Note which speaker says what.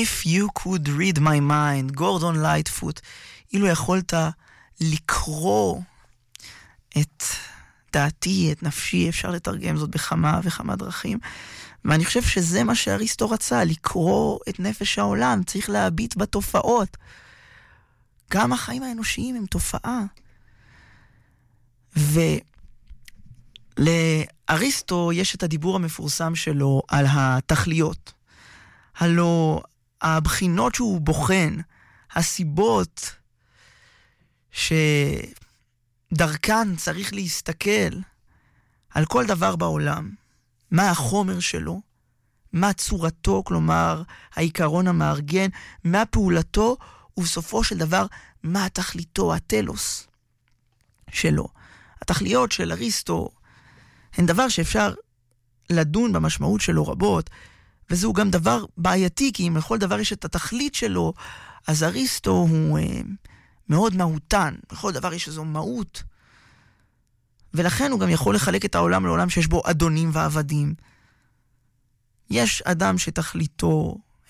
Speaker 1: If you could read my mind, גורדון לייטפוט, אילו יכולת לקרוא את דעתי, את נפשי, אפשר לתרגם זאת בכמה וכמה דרכים. ואני חושב שזה מה שאריסטו רצה, לקרוא את נפש העולם, צריך להביט בתופעות. גם החיים האנושיים הם תופעה. ולאריסטו יש את הדיבור המפורסם שלו על התכליות. הלא הבחינות שהוא בוחן, הסיבות שדרכן צריך להסתכל על כל דבר בעולם, מה החומר שלו, מה צורתו, כלומר העיקרון המארגן, מה פעולתו, ובסופו של דבר מה תכליתו, הטלוס שלו. התכליות של אריסטו הן דבר שאפשר לדון במשמעות שלו רבות, וזהו גם דבר בעייתי, כי אם לכל דבר יש את התכלית שלו, אז אריסטו הוא מאוד מהותן, לכל דבר יש איזו מהות, ולכן הוא גם יכול לחלק את העולם לעולם שיש בו אדונים ועבדים. יש אדם שתכליתו